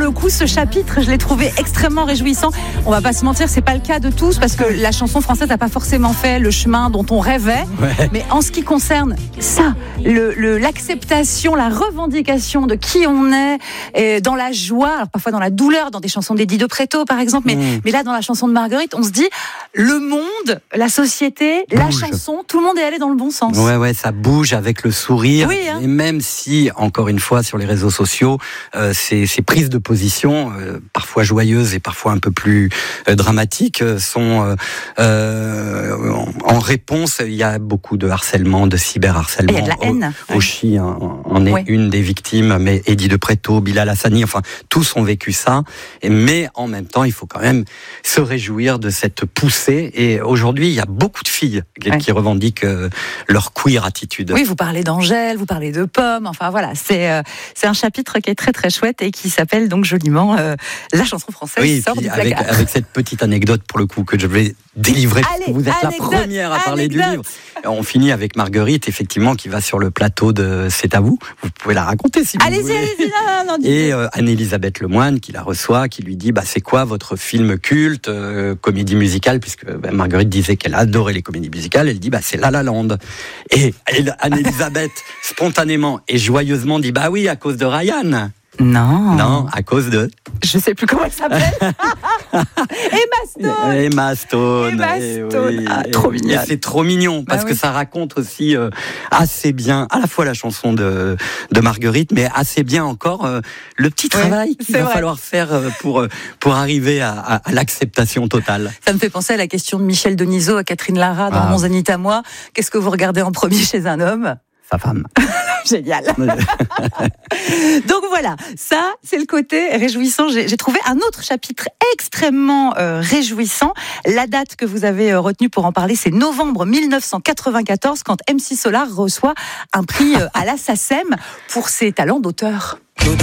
le coup, ce chapitre, je l'ai trouvé extrêmement réjouissant. On va pas se mentir, c'est pas le cas de tous, parce que la chanson française n'a pas forcément fait le chemin dont on rêvait. Ouais. Mais en ce qui concerne ça, l'acceptation, la revendication de qui on est, et dans la joie, alors parfois dans la douleur, dans des chansons d'Eddie de Pretto par exemple, mais là dans la chanson de Marguerite, on se dit le monde, la société, la chanson, tout le monde est allé dans le bon sens. Ouais, ça bouge avec le sourire. Oui, hein. Et même si, encore une fois, sur les réseaux sociaux, ces prises de position, parfois joyeuses et parfois un peu plus dramatiques, sont en réponse. Il y a beaucoup de harcèlement, de cyberharcèlement. Il y a de la haine. Oshi en est une des victimes, mais Eddie de Pretto, Bilal Hassani, enfin, tous ont vécu ça. Mais en même temps, il faut quand même se réjouir de cette poussée. Et aujourd'hui, il y a beaucoup de filles qui revendiquent leur queer attitude. Oui, vous parlez d'Angèle, vous parlez de Pomme, enfin voilà, c'est un chapitre qui est très très chouette et qui s'appelle donc joliment La chanson française sort du placard. Avec cette petite anecdote pour le coup que je vais délivrer, parce que vous êtes la première à parler du livre. On finit avec Marguerite, effectivement, qui va sur le plateau de C'est à vous. Vous pouvez la raconter si vous voulez. Allez-y, non. Et Anne-Elisabeth Lemoine qui la reçoit, qui lui dit c'est quoi votre film culte, comédie musicale, puisque Marguerite disait qu'elle adorait les comédies musicales. Elle dit c'est La La Land. Et Anne-Elisabeth spontanément et joyeusement dit oui, à cause de Ryan. Non, à cause de... Je sais plus comment elle s'appelle. Emma Stone. Oui. Trop mignon. Et c'est trop mignon, parce que ça raconte aussi assez bien, à la fois la chanson de Marguerite, mais assez bien encore le petit travail qu'il va falloir faire pour arriver à l'acceptation totale. Ça me fait penser à la question de Michel Denisot à Catherine Lara dans Mon Zénith à moi. Qu'est-ce que vous regardez en premier chez un homme ? Sa femme. Génial. Donc voilà, ça c'est le côté réjouissant. J'ai trouvé un autre chapitre extrêmement réjouissant. La date que vous avez retenue pour en parler, c'est novembre 1994, quand MC Solar reçoit un prix à la SACEM pour ses talents d'auteur.